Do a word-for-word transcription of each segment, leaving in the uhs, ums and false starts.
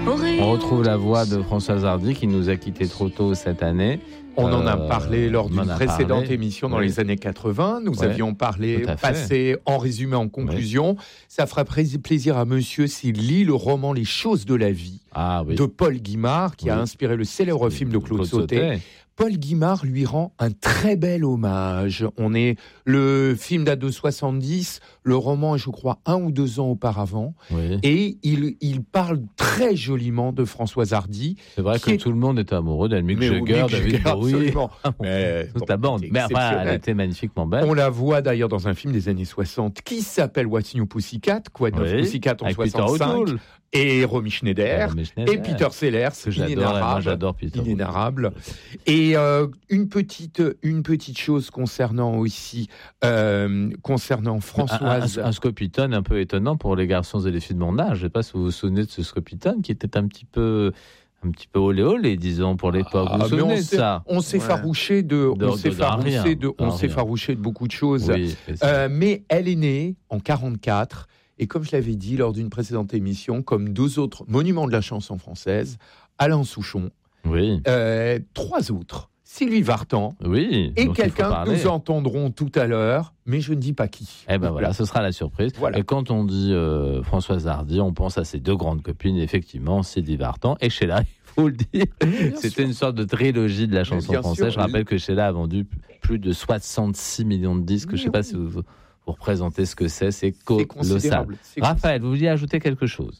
On retrouve la voix de Françoise Hardy qui nous a quittés trop tôt cette année. On en a Euh, parlé lors d'une précédente parlé. oui. émission dans les années quatre-vingts. Nous ouais. avions parlé, Tout à fait. passé en résumé, en conclusion. Oui. Ça fera plaisir à monsieur s'il lit le roman Les choses de la vie ah, oui. de Paul Guimard, qui oui. a inspiré le célèbre oui. film de Claude, Claude Sautet. Sautet. Paul Guimard lui rend un très bel hommage. On est, le film date de soixante-dix, le roman est, je crois, un ou deux ans auparavant. Oui. Et il, il parle très joliment de Françoise Hardy. C'est vrai que est... tout le monde est amoureux d'elle. Mick Jagger, David Bowie. Mais toute bon, la bande. Mais enfin, elle était magnifiquement belle. On la voit d'ailleurs dans un film des années soixante qui s'appelle What's New Pussycat, quoi de oui. Pussycat en avec soixante-cinq. Et Romy Schneider, et, Schneider. et Peter Sellers, inénarrable, moi j'adore Peter. Inénarrable. Et euh, une petite une petite chose concernant aussi euh, concernant Françoise. Un, un, un Scopitone un peu étonnant pour les garçons et les filles de mon âge. Je ne sais pas si vous vous souvenez de ce Scopitone qui était un petit peu un petit peu olé olé, disons, pour l'époque. Ah, vous vous souvenez on de ça? On s'est ouais. farouché de, de, on s'est farouché de, on s'est farouché de beaucoup de choses. Oui, euh, mais elle est née en quarante-quatre. Et comme je l'avais dit lors d'une précédente émission, comme deux autres monuments de la chanson française, Alain Souchon, oui. euh, trois autres, Sylvie Vartan, oui, et quelqu'un que nous entendrons tout à l'heure, mais je ne dis pas qui. Eh ben voilà, ce sera la surprise. Voilà. Et quand on dit euh, Françoise Hardy, on pense à ses deux grandes copines, effectivement, Sylvie Vartan et Sheila. Il faut le dire. C'était sûr. Une sorte de trilogie de la chanson française. Sûr, je rappelle que Sheila a vendu plus de soixante-six millions de disques. Mais je ne sais oui. pas si vous... Pour présenter ce que c'est, c'est colossal. C'est Raphaël, vous vouliez ajouter quelque chose?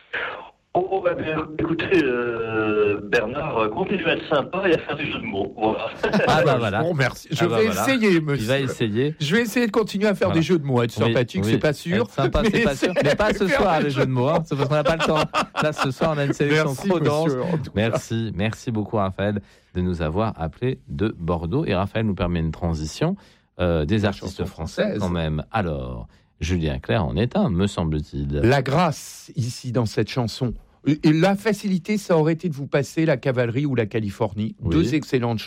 Oh, bah, bien, écoutez, euh, Bernard, continuez à être sympa et à faire des jeux de mots. Voilà. Ah bah voilà. Bon, merci. Je ah vais bah voilà. essayer, monsieur. Il va essayer. Je vais essayer de continuer à faire voilà. des jeux de mots. Être oui, sympathique, oui. c'est pas sûr. Être sympa, c'est pas sûr. Mais pas ce soir, les jeux de mots. Hein. C'est parce qu'on n'a pas le temps. Là, ce soir, on a une sélection merci, trop dense. Monsieur, merci. Merci beaucoup, Raphaël, de nous avoir appelés de Bordeaux. Et Raphaël nous permet une transition euh, des La artistes français, quand même. Alors... Julien Clerc en est un, me semble-t-il. La grâce, ici, dans cette chanson. Et la facilité, ça aurait été de vous passer La Cavalerie ou La Californie. Oui. Deux excellentes